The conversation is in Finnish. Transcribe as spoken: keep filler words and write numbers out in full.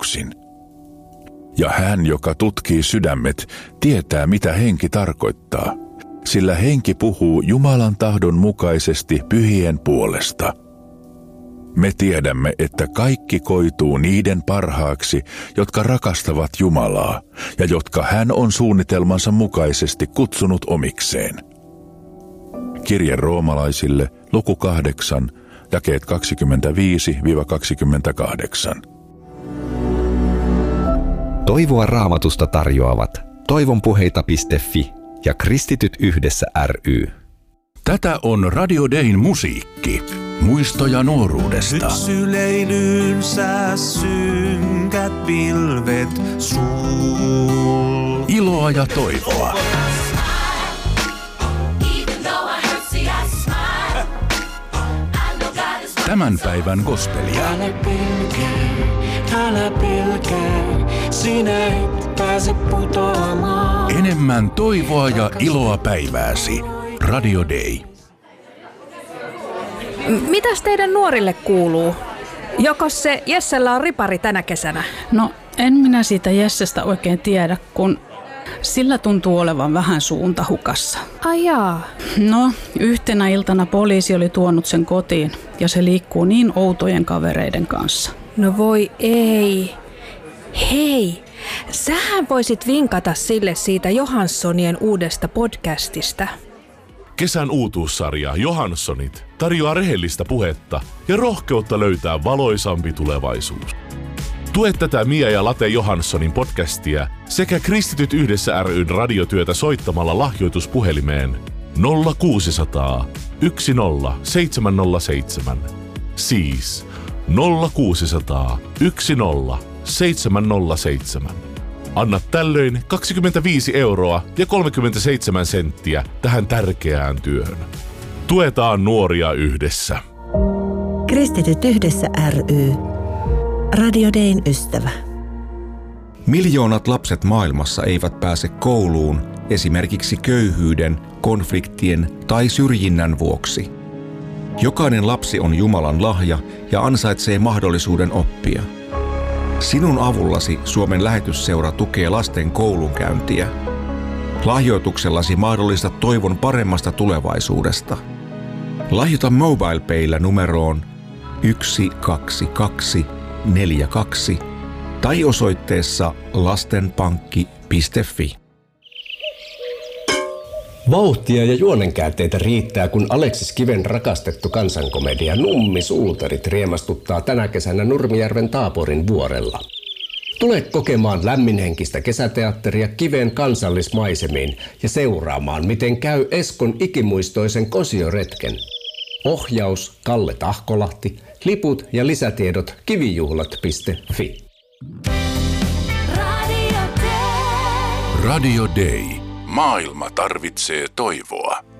yksin. Ja hän, joka tutkii sydämet, tietää, mitä henki tarkoittaa, sillä henki puhuu Jumalan tahdon mukaisesti pyhien puolesta. Me tiedämme, että kaikki koituu niiden parhaaksi, jotka rakastavat Jumalaa ja jotka hän on suunnitelmansa mukaisesti kutsunut omikseen. Kirje roomalaisille, luku kahdeksan, jakeet kaksikymmentäviisi kaksikymmentäkahdeksan. Toivoa Raamatusta tarjoavat toivonpuheita piste fi ja Kristityt yhdessä ry. Tätä on Radio Dayn musiikki. Muistoja nuoruudesta. Nyt syleilyynsä synkät pilvet sul. Iloa ja toivoa. Tämän päivän gospelia. Älä pelkää, älä pelkää, sinä et pääse putoamaan. Enemmän toivoa ja iloa päivääsi. Radio Day. Mitäs teidän nuorille kuuluu? Jokos se Jessellä on ripari tänä kesänä? No, en minä siitä Jessestä oikein tiedä, kun sillä tuntuu olevan vähän suunta hukassa. Ai jaa. No, yhtenä iltana poliisi oli tuonut sen kotiin ja se liikkuu niin outojen kavereiden kanssa. No voi ei. Hei, sähän voisit vinkata sille siitä Johanssonien uudesta podcastista. Kesän uutuussarja Johanssonit tarjoaa rehellistä puhetta ja rohkeutta löytää valoisampi tulevaisuus. Tue tätä Mia ja Late Johanssonin podcastia sekä Kristityt yhdessä ry:n radiotyötä soittamalla lahjoituspuhelimeen nolla kuusisataa yksi nolla seitsemän nolla seitsemän. Siis nolla kuusisataa yksi nolla seitsemän nolla seitsemän. Anna tällöin kaksikymmentäviisi euroa ja kolmekymmentäseitsemän senttiä tähän tärkeään työhön. Tuetaan nuoria yhdessä. Kristityt yhdessä ry. Radio Dayn ystävä. Miljoonat lapset maailmassa eivät pääse kouluun esimerkiksi köyhyyden, konfliktien tai syrjinnän vuoksi. Jokainen lapsi on Jumalan lahja ja ansaitsee mahdollisuuden oppia. Sinun avullasi Suomen lähetysseura tukee lasten koulunkäyntiä. Lahjoituksellasi mahdollistat toivon paremmasta tulevaisuudesta. Lahjoita MobilePaylla numeroon yksi kaksi kaksi neljä kaksi tai osoitteessa lastenpankki piste fi. Vauhtia ja juonenkäänteitä riittää, kun Aleksis Kiven rakastettu kansankomedia Nummi Suutarit riemastuttaa tänä kesänä Nurmijärven Taaporin vuorella. Tule kokemaan lämminhenkistä kesäteatteria Kiven kansallismaisemiin ja seuraamaan, miten käy Eskon ikimuistoisen kosioretken. Ohjaus Kalle Tahkolahti, liput ja lisätiedot kivijuhlat piste fi. Radio Day. Maailma tarvitsee toivoa.